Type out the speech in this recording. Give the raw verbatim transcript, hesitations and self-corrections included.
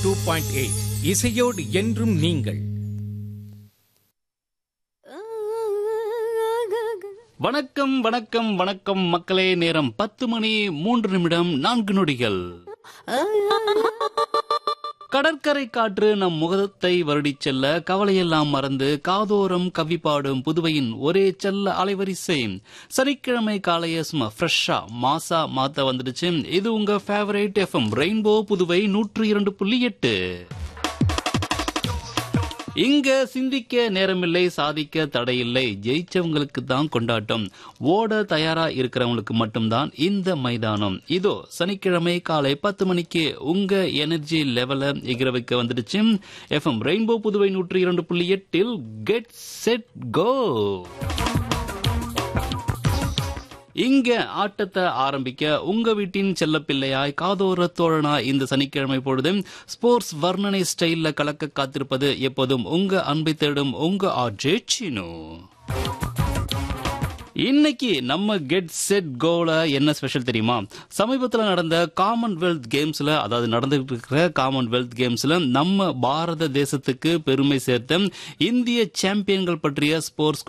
Two point eight இசையோடு என்றும் நீங்கள். வணக்கம் வணக்கம் வணக்கம் மக்களே. நேரம் பத்து மணி மூன்று நிமிடம் நான்கு நொடிகள். கடற்கரை காற்று நம் முகத்தை வருடிச் செல்ல கவலையெல்லாம் மறந்து காதோரம் கவி பாடும் புதுவையின் ஒரே செல்ல அலைவரிசை சனிக்கிழமை காலைய சும்மா ஃப்ரெஷ்ஷா மாசா மாத்த வந்துடுச்சு. இது உங்க ஃபேவரேட் எஃப்எம் ரெயின்போ புதுவை நூற்று இரண்டு புள்ளி எட்டு. இங்க சிந்திக்க நேரமில்லை, சாதிக்க தடையில்லை, ஜெயிச்சவங்களுக்கு தான் கொண்டாட்டம், ஓட தயாரா இருக்கிறவங்களுக்கு மட்டும்தான் இந்த மைதானம். இதோ சனிக்கிழமை காலை பத்து மணிக்கு உங்க எனர்ஜி லெவல எகிர வைக்க வந்துடுச்சு. எஃப்எம் ரெயின்போ புதுவை நூற்றி இரண்டு புள்ளி எட்டில் கெட் செட் கோ. இங்க ஆட்டத்தை ஆரம்பிக்க உங்க வீட்டின் செல்ல பிள்ளையாய் காதோர தோழனா இந்த சனிக்கிழமை பொழுது ஸ்போர்ட்ஸ் வர்ணனை ஸ்டைல்ல கலக்க காத்திருப்பது எப்போதும் உங்க அன்பை தேடும் உங்க ஆர்ஜே சீனு. இன்னைக்கு நம்ம கெட் செட் கோல என்ன ஸ்பெஷல் தெரியுமா? சமீபத்தில் நடந்த காமன்வெல்த் கேம்ஸ்ல, அதாவது நடந்துட்டு இருக்கிற காமன்வெல்த் கேம்ஸ்ல நம்ம பாரத தேசத்துக்கு பெருமை சேர்த்த இந்திய சாம்பியன்கள் பற்றிய ஸ்போர்ட்ஸ்